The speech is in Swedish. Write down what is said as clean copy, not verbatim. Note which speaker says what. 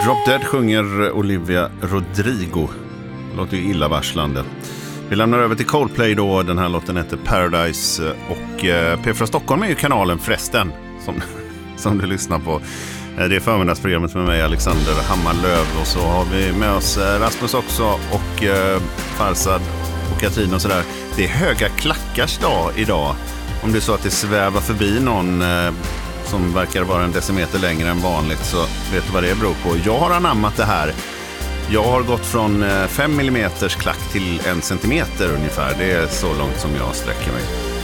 Speaker 1: Drop Dead sjunger Olivia Rodrigo. Låter ju illavarslande. Vi lämnar över till Coldplay då. Den här låten heter Paradise. Och P4 Stockholm är ju kanalen förresten som du lyssnar på. Det är förmiddagsprogrammet med mig, Alexander Hammarlöv. Och så har vi med oss Rasmus också och Farsad och Katrin och sådär. Det är höga klackars dag idag. Om det är så att det svävar förbi någon som verkar vara en decimeter längre än vanligt, så vet du vad det beror på. Jag har anammat det här. Jag har gått från 5 mm klack till 1 centimeter ungefär. Det är så långt som jag sträcker mig.